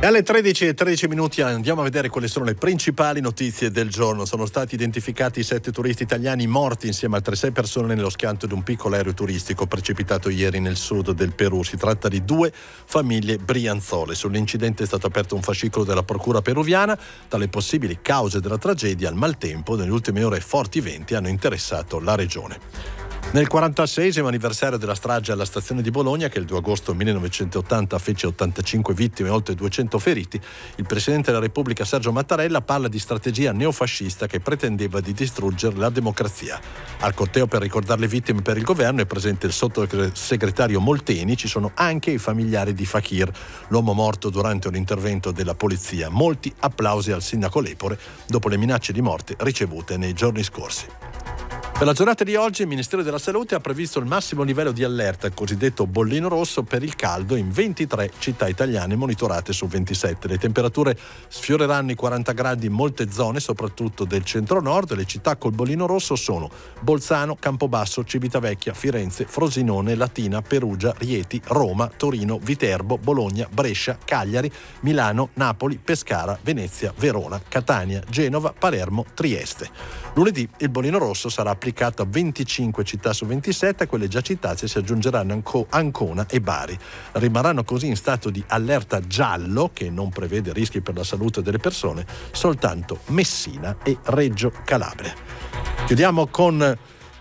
E alle 13:13 andiamo a vedere quali sono le principali notizie del giorno. Sono stati identificati 7 turisti italiani morti insieme a altre 6 persone nello schianto di un piccolo aereo turistico precipitato ieri nel sud del Perù. Si tratta di 2 famiglie brianzole. Sull'incidente è stato aperto un fascicolo della procura peruviana. Tra le possibili cause della tragedia, al maltempo, nelle ultime ore forti venti hanno interessato la regione. Nel 46esimo anniversario della strage alla stazione di Bologna, che il 2 agosto 1980 fece 85 vittime e oltre 200 feriti, il Presidente della Repubblica Sergio Mattarella parla di strategia neofascista che pretendeva di distruggere la democrazia. Al corteo per ricordare le vittime per il governo è presente il sottosegretario Molteni, ci sono anche i familiari di Fakir, l'uomo morto durante un intervento della polizia. Molti applausi al sindaco Lepore dopo le minacce di morte ricevute nei giorni scorsi. Per la giornata di oggi il Ministero della Salute ha previsto il massimo livello di allerta, il cosiddetto bollino rosso, per il caldo in 23 città italiane monitorate su 27. Le temperature sfioreranno i 40 gradi in molte zone, soprattutto del centro-nord. Le città col bollino rosso sono Bolzano, Campobasso, Civitavecchia, Firenze, Frosinone, Latina, Perugia, Rieti, Roma, Torino, Viterbo, Bologna, Brescia, Cagliari, Milano, Napoli, Pescara, Venezia, Verona, Catania, Genova, Palermo, Trieste. Lunedì il bollino rosso sarà applicato a 25 città su 27, a quelle già citate si aggiungeranno Ancona e Bari. Rimarranno così in stato di allerta giallo, che non prevede rischi per la salute delle persone, soltanto Messina e Reggio Calabria. Chiudiamo con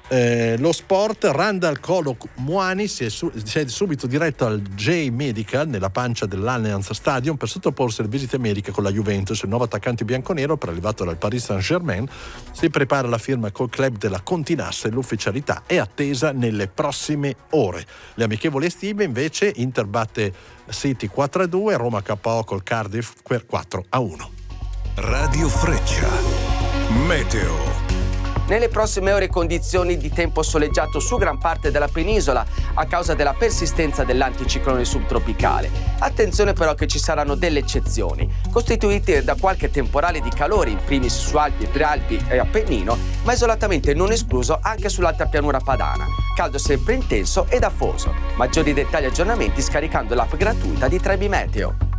lo sport. Randal Kolo Muani si è subito diretto al J-Medical nella pancia dell'Allianz Stadium per sottoporsi alle visite mediche con la Juventus. Il nuovo attaccante bianconero, arrivato dal Paris Saint-Germain, si prepara alla firma col club della Continasse. L'ufficialità è attesa nelle prossime ore. Le amichevoli estive invece: Inter batte City 4-2, Roma KO col Cardiff 4-1. Radio Freccia Meteo. Nelle prossime ore condizioni di tempo soleggiato su gran parte della penisola a causa della persistenza dell'anticiclone subtropicale. Attenzione però che ci saranno delle eccezioni, costituite da qualche temporale di calore, in primis su Alpi, Prealpi e Appennino, ma isolatamente non escluso anche sull'alta pianura padana. Caldo sempre intenso ed afoso. Maggiori dettagli e aggiornamenti scaricando l'app gratuita di Trebi Meteo.